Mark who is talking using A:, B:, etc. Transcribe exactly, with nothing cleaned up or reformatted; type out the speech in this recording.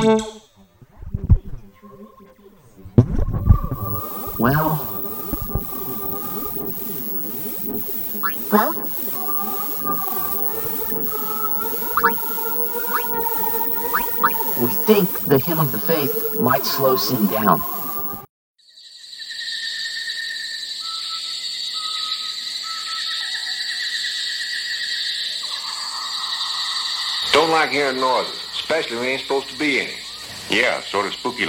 A: Well...
B: Well?
A: We think the Hymn of the Faith might slow Sin down.
C: Don't like hearing noises, especially when ain't supposed to be any.
D: Yeah, sort of spooky